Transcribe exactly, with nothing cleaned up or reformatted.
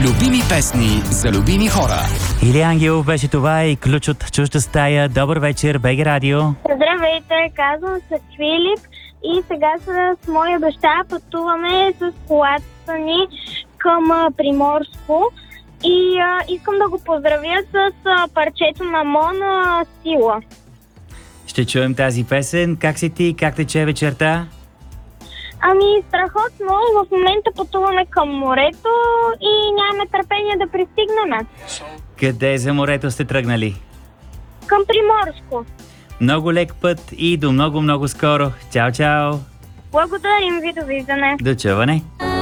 Любими песни за любими хора. Или Ангелов беше това и ключ от чужда стая. Добър вечер, БГ Радио. Здравейте, казвам се Филип и сега с моя баща пътуваме с колата ни към а, Приморско и а, искам да го поздравя с а, парчето на Мона Сила. Ще чуем тази песен. Как си ти? Как тече вечерта? Ами, страхотно. В момента пътуваме към морето и нямаме търпение да пристигнем. Къде за морето сте тръгнали? Към Приморско. Много лек път и до много-много скоро. Чао, чао! Благодарим ви, довиждане. До чуване!